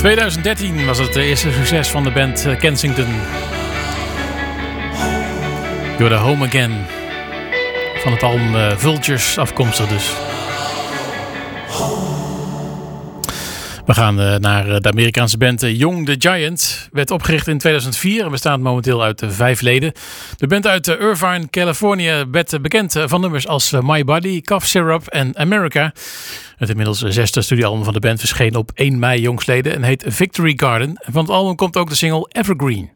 2013 was het eerste succes van de band Kensington. You're the Home Again. Van het album Vultures afkomstig dus. We gaan naar de Amerikaanse band Young the Giant. Werd opgericht in 2004 en bestaat momenteel uit 5 leden. De band uit Irvine, Californië werd bekend van nummers als My Body, Cough Syrup en America. Het inmiddels 6e studioalbum van de band verscheen op 1 mei jongstleden en heet Victory Garden. Van het album komt ook de single Evergreen.